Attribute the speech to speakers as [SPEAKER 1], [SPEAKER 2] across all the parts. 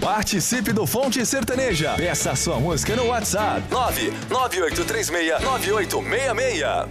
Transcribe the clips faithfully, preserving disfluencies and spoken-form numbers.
[SPEAKER 1] Participe do Fonte Sertaneja. Peça a sua música no WhatsApp nove nove oito três seis nove oito seis seis.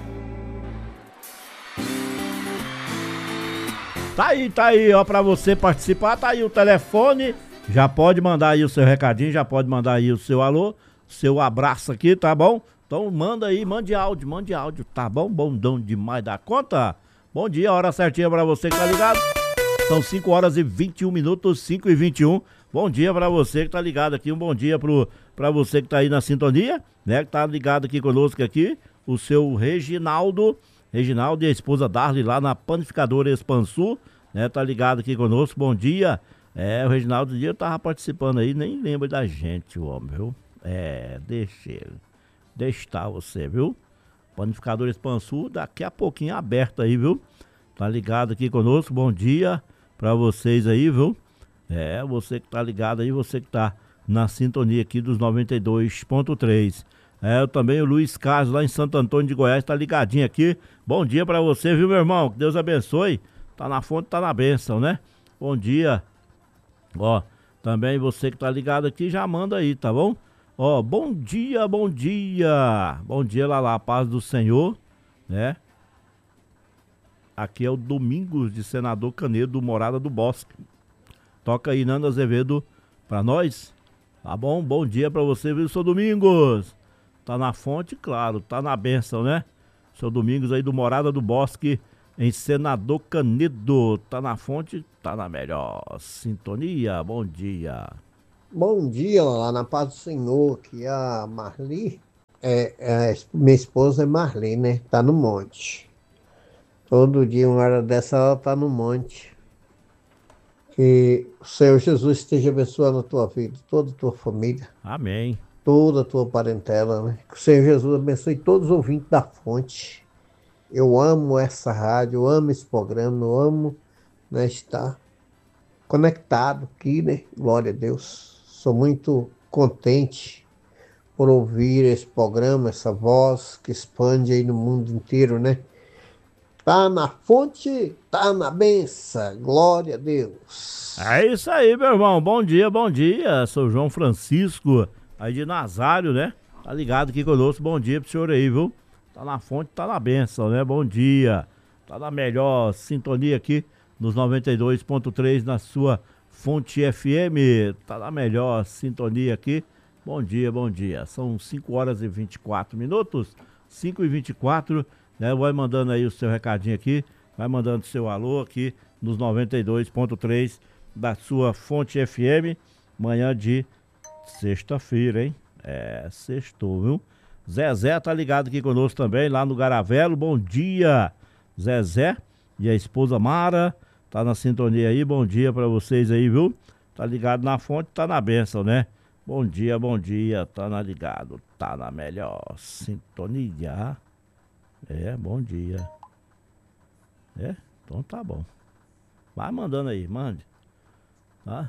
[SPEAKER 2] Tá aí, tá aí, ó, pra você participar, tá aí o telefone. Já pode mandar aí o seu recadinho, já pode mandar aí o seu alô, seu abraço aqui, tá bom? Então manda aí, mande áudio, mande áudio, tá bom? Bondão demais da conta. Bom dia, hora certinha pra você que tá ligado. São cinco horas e vinte e um minutos, cinco e vinte e um. Bom dia pra você que tá ligado aqui, um bom dia pro, pra você que tá aí na sintonia, né? Que tá ligado aqui conosco aqui, o seu Reginaldo, Reginaldo e a esposa Darly lá na Panificadora Expansu, né? Tá ligado aqui conosco, bom dia. É, o Reginaldo um dia tava participando aí, nem lembra da gente, o homem, viu? É, deixa ele. Deixa estar você, viu? Panificador Expansu, daqui a pouquinho aberto aí, viu? Tá ligado aqui conosco, bom dia pra vocês aí, viu? É, você que tá ligado aí, você que tá na sintonia aqui dos noventa e dois ponto três. É, eu também, o Luiz Carlos lá em Santo Antônio de Goiás, tá ligadinho aqui. Bom dia pra você, viu, meu irmão? Que Deus abençoe. Tá na fonte, tá na bênção, né? Bom dia. Ó, também você que tá ligado aqui, já manda aí, tá bom? Ó, bom dia, bom dia. Bom dia lá lá, paz do Senhor, né? Aqui é o Domingos de Senador Canedo, Morada do Bosque. Toca aí, Nando Azevedo, pra nós. Tá bom? Bom dia pra você, viu, seu Domingos? Tá na fonte, claro, tá na bênção, né? Seu Domingos aí do Morada do Bosque, em Senador Canedo. Tá na fonte, tá na melhor sintonia. Bom dia.
[SPEAKER 3] Bom dia, lá na paz do Senhor, que a Marli, é, é, minha esposa é Marli, né? Tá no monte. Todo dia, uma hora dessa, ela tá no monte. Que o Senhor Jesus esteja abençoando a tua vida, toda a tua família.
[SPEAKER 2] Amém.
[SPEAKER 3] Toda a tua parentela, né? Que o Senhor Jesus abençoe todos os ouvintes da fonte. Eu amo essa rádio, eu amo esse programa, eu amo, né, estar conectado aqui, né? Glória a Deus. Sou muito contente por ouvir esse programa, essa voz que expande aí no mundo inteiro, né? Tá na fonte, tá na benção. Glória a Deus.
[SPEAKER 2] É isso aí, meu irmão. Bom dia, bom dia. Sou João Francisco, aí de Nazário, né? Tá ligado aqui conosco. Bom dia pro senhor aí, viu? Tá na fonte, tá na benção, né? Bom dia. Tá na melhor sintonia aqui nos noventa e dois ponto três na sua Fonte F M. Tá na melhor sintonia aqui. Bom dia, bom dia. São cinco horas e vinte e quatro minutos. cinco e vinte e quatro. Né? Vai mandando aí o seu recadinho aqui. Vai mandando seu alô aqui nos noventa e dois ponto três da sua Fonte F M. Manhã de sexta-feira, hein? É, sextou, viu? Zezé tá ligado aqui conosco também, lá no Garavelo. Bom dia, Zezé e a esposa Mara. Tá na sintonia aí, bom dia pra vocês aí, viu? Tá ligado na fonte, tá na bênção, né? Bom dia, bom dia, tá na ligado, tá na melhor sintonia. É, bom dia. É, então tá bom. Vai mandando aí, mande. Tá?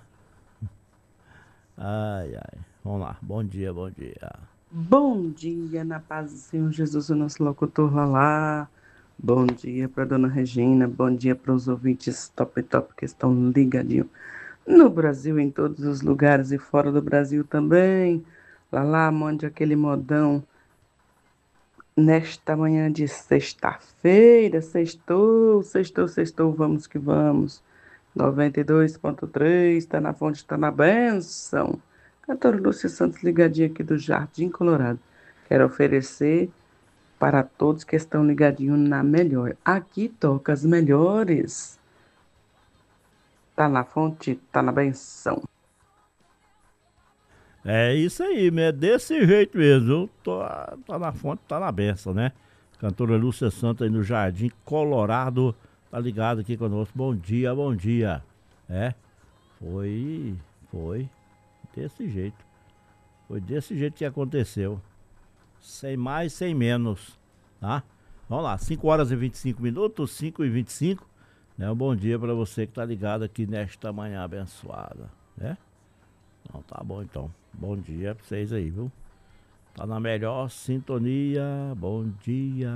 [SPEAKER 2] Ai, ai. Vamos lá, bom dia, bom dia.
[SPEAKER 4] Bom dia, na paz do Senhor Jesus, o nosso locutor Lalá. Bom dia para dona Regina, bom dia para os ouvintes top top que estão ligadinhos no Brasil, em todos os lugares e fora do Brasil também. Lalá, mande aquele modão nesta manhã de sexta-feira. Sextou, sextou, sextou, vamos que vamos. noventa e dois ponto três, tá na fonte, tá na benção. Cantora Lúcia Santos ligadinha aqui do Jardim Colorado. Quero oferecer para todos que estão ligadinhos na melhor. Aqui toca as melhores. Tá na fonte, tá na benção.
[SPEAKER 2] É isso aí, é desse jeito mesmo. Tô, tá na fonte, tá na benção, né? Cantora Lúcia Santos aí no Jardim Colorado. Tá ligado aqui conosco. Bom dia, bom dia. É, foi, foi desse jeito. Foi desse jeito que aconteceu. Sem mais, sem menos, tá? Vamos lá, cinco horas e vinte e cinco minutos, cinco e vinte e cinco, né? Um bom dia pra você que tá ligado aqui nesta manhã abençoada, né? Então tá bom então, bom dia pra vocês aí, viu? Tá na melhor sintonia, bom dia.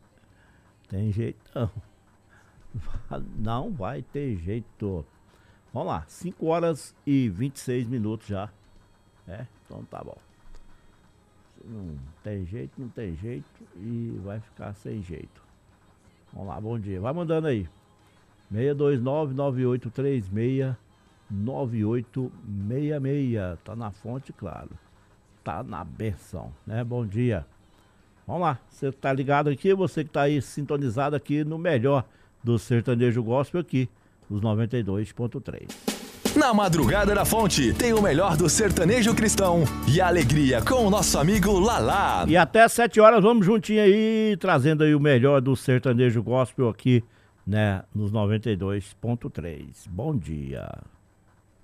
[SPEAKER 2] Tem jeito não. Não vai ter jeito. Vamos lá, cinco horas e vinte e seis minutos já. É, então tá bom. Se não tem jeito, não tem jeito e vai ficar sem jeito. Vamos lá, bom dia. Vai mandando aí. seis dois nove, nove oito três seis, nove oito seis seis. Tá na fonte, claro. Tá na benção, né? Bom dia. Vamos lá, você que tá ligado aqui, você que tá aí sintonizado aqui no melhor do sertanejo gospel aqui, os noventa e dois ponto três.
[SPEAKER 1] Na Madrugada da Fonte, tem o melhor do sertanejo cristão e a alegria com o nosso amigo Lalá.
[SPEAKER 2] E até sete horas vamos juntinho aí, trazendo aí o melhor do sertanejo gospel aqui, né, nos noventa e dois ponto três. Bom dia.